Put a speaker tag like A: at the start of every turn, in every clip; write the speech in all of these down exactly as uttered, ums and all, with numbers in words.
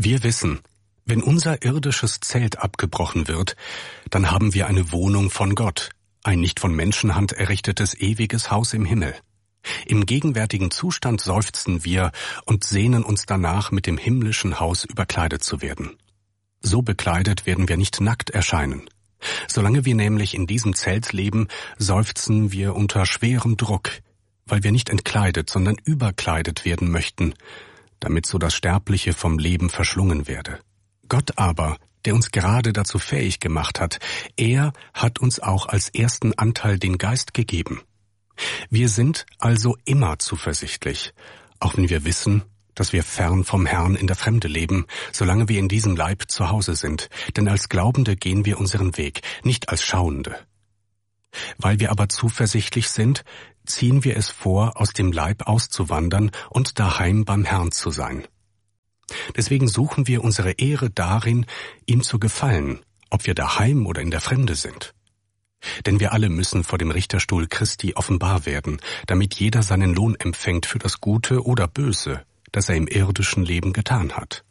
A: Wir wissen, wenn unser irdisches Zelt abgebrochen wird, dann haben wir eine Wohnung von Gott, ein nicht von Menschenhand errichtetes ewiges Haus im Himmel. Im gegenwärtigen Zustand seufzen wir und sehnen uns danach, mit dem himmlischen Haus überkleidet zu werden. So bekleidet werden wir nicht nackt erscheinen. Solange wir nämlich in diesem Zelt leben, seufzen wir unter schwerem Druck, weil wir nicht entkleidet, sondern überkleidet werden möchten, damit so das Sterbliche vom Leben verschlungen werde. Gott aber, der uns gerade dazu fähig gemacht hat, er hat uns auch als ersten Anteil den Geist gegeben. Wir sind also immer zuversichtlich, auch wenn wir wissen, dass wir fern vom Herrn in der Fremde leben, solange wir in diesem Leib zu Hause sind, denn als Glaubende gehen wir unseren Weg, nicht als Schauende. Weil wir aber zuversichtlich sind, ziehen wir es vor, aus dem Leib auszuwandern und daheim beim Herrn zu sein. Deswegen suchen wir unsere Ehre darin, ihm zu gefallen, ob wir daheim oder in der Fremde sind. Denn wir alle müssen vor dem Richterstuhl Christi offenbar werden, damit jeder seinen Lohn empfängt für das Gute oder Böse, das er im irdischen Leben getan hat.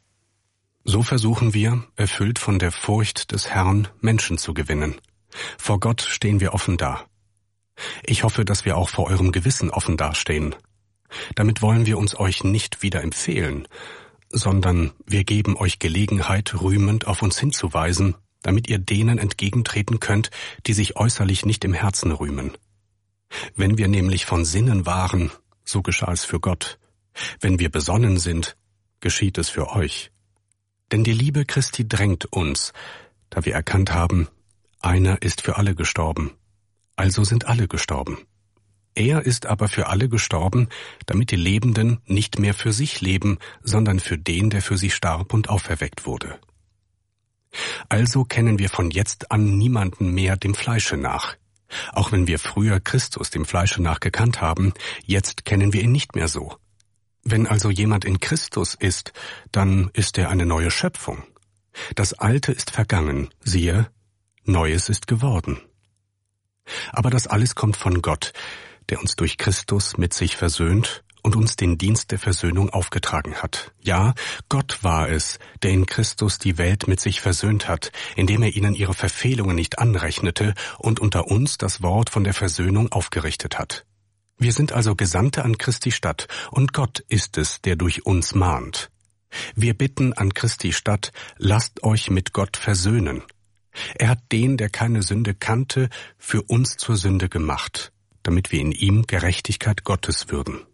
A: So versuchen wir, erfüllt von der Furcht des Herrn, Menschen zu gewinnen. Vor Gott stehen wir offen da. Ich hoffe, dass wir auch vor eurem Gewissen offen dastehen. Damit wollen wir uns euch nicht wieder empfehlen, sondern wir geben euch Gelegenheit, rühmend auf uns hinzuweisen, damit ihr denen entgegentreten könnt, die sich äußerlich nicht im Herzen rühmen. Wenn wir nämlich von Sinnen waren, so geschah es für Gott. Wenn wir besonnen sind, geschieht es für euch. Denn die Liebe Christi drängt uns, da wir erkannt haben, einer ist für alle gestorben, also sind alle gestorben. Er ist aber für alle gestorben, damit die Lebenden nicht mehr für sich leben, sondern für den, der für sie starb und auferweckt wurde. Also kennen wir von jetzt an niemanden mehr dem Fleische nach. Auch wenn wir früher Christus dem Fleische nach gekannt haben, jetzt kennen wir ihn nicht mehr so. Wenn also jemand in Christus ist, dann ist er eine neue Schöpfung. Das Alte ist vergangen, siehe, Neues ist geworden. Aber das alles kommt von Gott, der uns durch Christus mit sich versöhnt und uns den Dienst der Versöhnung aufgetragen hat. Ja, Gott war es, der in Christus die Welt mit sich versöhnt hat, indem er ihnen ihre Verfehlungen nicht anrechnete und unter uns das Wort von der Versöhnung aufgerichtet hat. Wir sind also Gesandte an Christi Stadt, und Gott ist es, der durch uns mahnt. Wir bitten an Christi Stadt, lasst euch mit Gott versöhnen. Er hat den, der keine Sünde kannte, für uns zur Sünde gemacht, damit wir in ihm Gerechtigkeit Gottes würden.